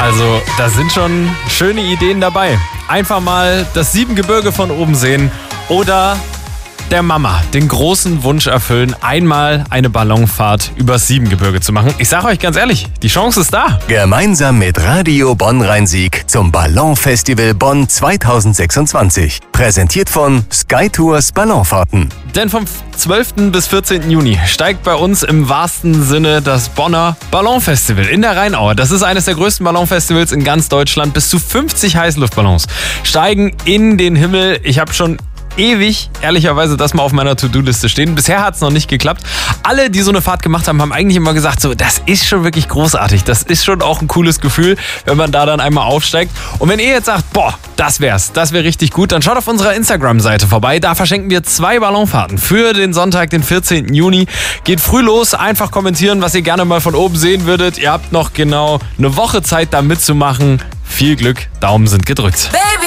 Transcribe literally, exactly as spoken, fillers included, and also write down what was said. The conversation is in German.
Also, da sind schon schöne Ideen dabei. Einfach mal das Siebengebirge von oben sehen oder der Mama den großen Wunsch erfüllen, einmal eine Ballonfahrt übers Siebengebirge zu machen. Ich sage euch ganz ehrlich, die Chance ist da. Gemeinsam mit Radio Bonn-Rhein-Sieg zum Ballonfestival Bonn zweitausendsechsundzwanzig. Präsentiert von Skytours Ballonfahrten. Denn vom zwölften bis vierzehnten Juni steigt bei uns im wahrsten Sinne das Bonner Ballonfestival in der Rheinaue. Das ist eines der größten Ballonfestivals in ganz Deutschland. Bis zu fünfzig Heißluftballons steigen in den Himmel. Ich habe schon ewig, ehrlicherweise, das mal auf meiner To-Do-Liste stehen. Bisher hat es noch nicht geklappt. Alle, die so eine Fahrt gemacht haben, haben eigentlich immer gesagt, so, das ist schon wirklich großartig. Das ist schon auch ein cooles Gefühl, wenn man da dann einmal aufsteigt. Und wenn ihr jetzt sagt, boah, das wär's, das wäre richtig gut, dann schaut auf unserer Instagram-Seite vorbei. Da verschenken wir zwei Ballonfahrten für den Sonntag, den vierzehnten Juni. Geht früh los, einfach kommentieren, was ihr gerne mal von oben sehen würdet. Ihr habt noch genau eine Woche Zeit, da mitzumachen. Viel Glück, Daumen sind gedrückt. Baby.